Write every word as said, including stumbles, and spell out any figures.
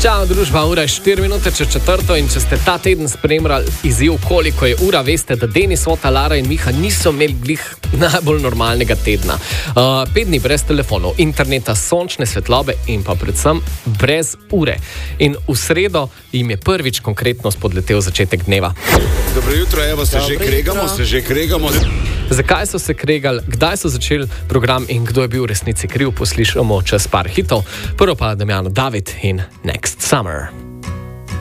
Čau, družba, ura je štiri minute čez četrto in če ste ta teden spremljali izziv, koliko je ura, veste, da Denis, Ota, Lara in Miha niso imeli glih najbolj normalnega tedna. Uh, pet dni brez telefonov, interneta, sončne svetlobe in pa predvsem brez ure. In v sredo jim je prvič konkretno spodletel začetek dneva. Dobro jutro, evo se že kregamo, se že kregamo. Zakaj so se kregali, kdaj so začeli program in kdo je bil v resnici kriv, poslišamo čez par hitov. Prvo pa Damjano David in Next Summer.